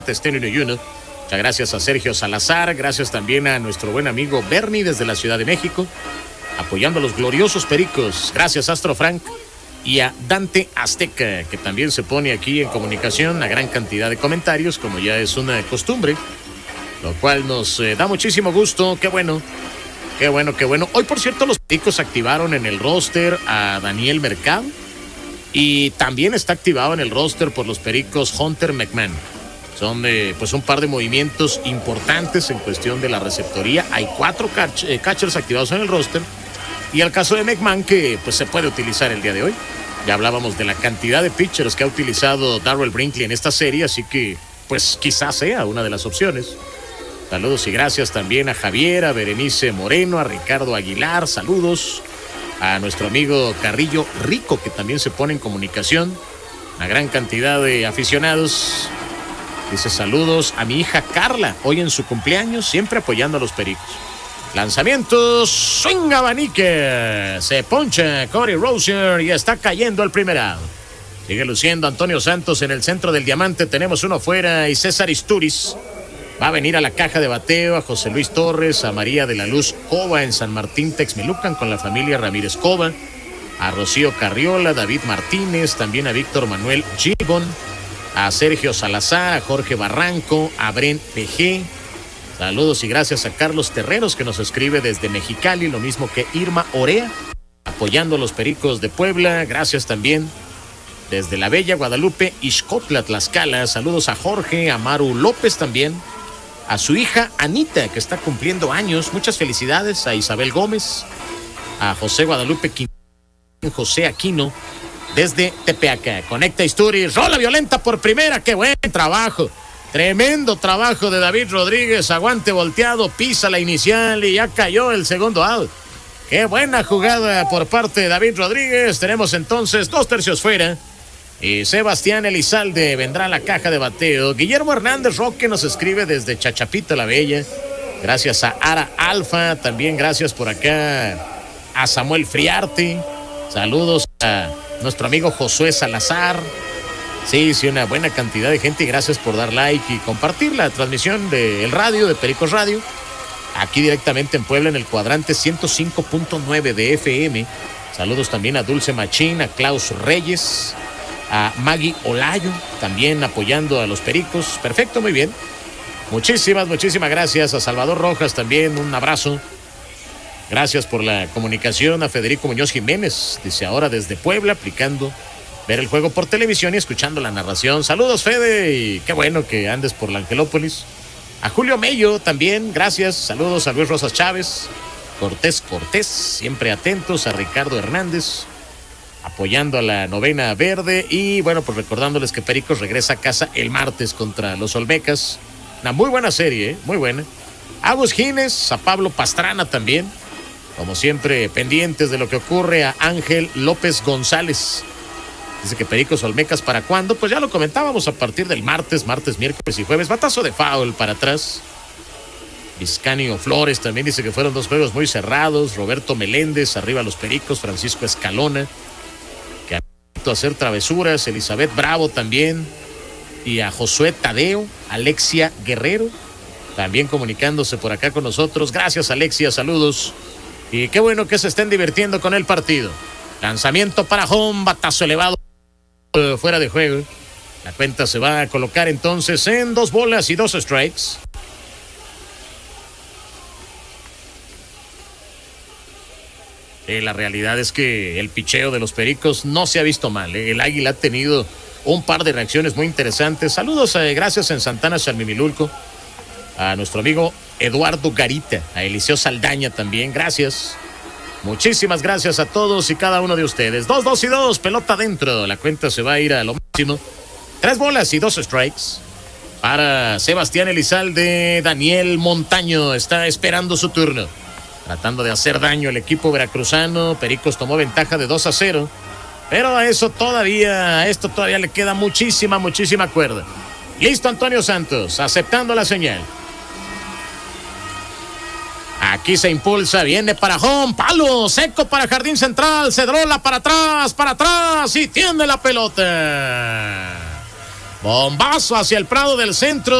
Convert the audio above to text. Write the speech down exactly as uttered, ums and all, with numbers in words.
Estéreo uno. Muchas gracias a Sergio Salazar, gracias también a nuestro buen amigo Bernie desde la Ciudad de México, apoyando a los gloriosos Pericos. Gracias Astro Frank y a Dante Azteca, que también se pone aquí en comunicación, una gran cantidad de comentarios, como ya es una costumbre, lo cual nos eh, da muchísimo gusto. Qué bueno, qué bueno, qué bueno. Hoy, por cierto, los Pericos activaron en el roster a Daniel Mercado y también está activado en el roster por los Pericos Hunter McMahon. Son eh, pues un par de movimientos importantes en cuestión de la receptoría. Hay cuatro catch, eh, catchers activados en el roster. Y el caso de McMahon, que pues se puede utilizar el día de hoy. Ya hablábamos de la cantidad de pitchers que ha utilizado Darrell Brinkley en esta serie, así que pues quizás sea una de las opciones. Saludos y gracias también a Javier, a Berenice Moreno, a Ricardo Aguilar. Saludos a nuestro amigo Carrillo Rico, que también se pone en comunicación. Una gran cantidad de aficionados. Dice saludos a mi hija Carla, hoy en su cumpleaños, siempre apoyando a los Pericos. Lanzamientos, swing abanique, se poncha Cody Rozier y está cayendo el primer out. Sigue luciendo Antonio Santos en el centro del diamante, tenemos uno fuera y César Isturiz va a venir a la caja de bateo, a José Luis Torres, a María de la Luz Cova en San Martín Texmelucan con la familia Ramírez Cova, a Rocío Carriola, David Martínez, también a Víctor Manuel Gilbon, a Sergio Salazar, a Jorge Barranco, a Bren P G. Saludos y gracias a Carlos Terreros, que nos escribe desde Mexicali, lo mismo que Irma Orea, apoyando a los Pericos de Puebla. Gracias también desde la bella Guadalupe, Ixcotla, Tlaxcala. Saludos a Jorge, a Maru López también, a su hija Anita, que está cumpliendo años. Muchas felicidades a Isabel Gómez, a José Guadalupe Quintana, José Aquino, desde Tepeaca. Conecta Isturiz, rola violenta por primera, qué buen trabajo, tremendo trabajo de David Rodríguez, aguante volteado, pisa la inicial y ya cayó el segundo out. Qué buena jugada por parte de David Rodríguez. Tenemos entonces dos tercios fuera y Sebastián Elizalde vendrá a la caja de bateo. Guillermo Hernández Roque nos escribe desde Chachapita la Bella, gracias a Ara Alfa, también gracias por acá a Samuel Friarte. Saludos a nuestro amigo Josué Salazar. Sí, sí, una buena cantidad de gente y gracias por dar like y compartir la transmisión del radio, de Pericos Radio, aquí directamente en Puebla en el cuadrante ciento cinco punto nueve de F M. Saludos también a Dulce Machín, a Klaus Reyes, a Maggie Olayo, también apoyando a los Pericos. Perfecto, muy bien. Muchísimas, muchísimas gracias a Salvador Rojas también, un abrazo. Gracias por la comunicación a Federico Muñoz Jiménez, dice ahora desde Puebla, aplicando ver el juego por televisión y escuchando la narración. Saludos, Fede, y qué bueno que andes por la Angelópolis. A Julio Mello también, gracias. Saludos a Luis Rosas Chávez, Cortés Cortés, siempre atentos, a Ricardo Hernández, apoyando a la novena verde. Y bueno, pues recordándoles que Pericos regresa a casa el martes contra los Olmecas. Una muy buena serie, ¿eh? Muy buena. A Agus Gines, a Pablo Pastrana también. Como siempre, pendientes de lo que ocurre, a Ángel López González. Dice que Pericos Olmecas, ¿para cuándo? Pues ya lo comentábamos, a partir del martes, martes, miércoles y jueves. Batazo de foul para atrás. Vizcanio Flores también dice que fueron dos juegos muy cerrados. Roberto Meléndez, arriba los Pericos. Francisco Escalona, que ha vuelto a hacer travesuras. Elizabeth Bravo también. Y a Josué Tadeo, Alexia Guerrero, también comunicándose por acá con nosotros. Gracias, Alexia, saludos. Y qué bueno que se estén divirtiendo con el partido. Lanzamiento para home, batazo elevado fuera de juego. La cuenta se va a colocar entonces en dos bolas y dos strikes. Eh, la realidad es que el picheo de los Pericos no se ha visto mal. Eh. El Águila ha tenido un par de reacciones muy interesantes. Saludos, eh, gracias en Santana, Xalmimilulco, a nuestro amigo Eduardo Garita, a Eliseo Saldaña también, gracias. Muchísimas gracias a todos y cada uno de ustedes. Dos, dos y dos, pelota adentro. La cuenta se va a ir a lo máximo. Tres bolas y dos strikes para Sebastián Elizalde. Daniel Montaño está esperando su turno, tratando de hacer daño al equipo veracruzano. Pericos tomó ventaja de dos a cero, pero a eso todavía, a esto todavía le queda muchísima, muchísima cuerda. Listo Antonio Santos, aceptando la señal. Aquí se impulsa, viene para home, palo seco para jardín central, Cedrola para atrás, para atrás y tiende la pelota. Bombazo hacia el Prado del Centro.